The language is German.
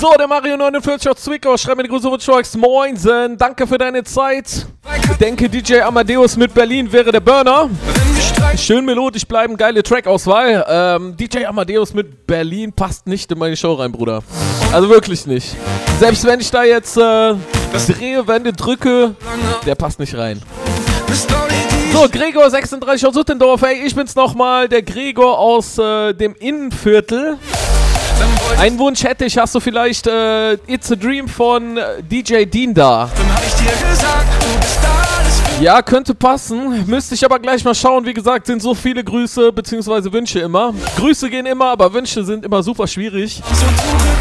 So, der Mario 49 aus Zwickau schreibt mir die Grüße von Trucks. Moinsen, danke für deine Zeit. Ich denke, DJ Amadeus mit Berlin wäre der Burner. Schön melodisch bleiben, geile Trackauswahl. DJ Amadeus mit Berlin passt nicht in meine Show rein, Bruder. Also wirklich nicht. Selbst wenn ich da jetzt drehe, Wände drücke, der passt nicht rein. So, Gregor 36 aus Uttendorf. Hey, ich bin's nochmal, der Gregor aus dem Innenviertel. Einen Wunsch hätte ich, hast du vielleicht It's a Dream von DJ Dean da? Ja, könnte passen, müsste ich aber gleich mal schauen. Wie gesagt, sind so viele Grüße bzw. Wünsche immer. Grüße gehen immer, aber Wünsche sind immer super schwierig.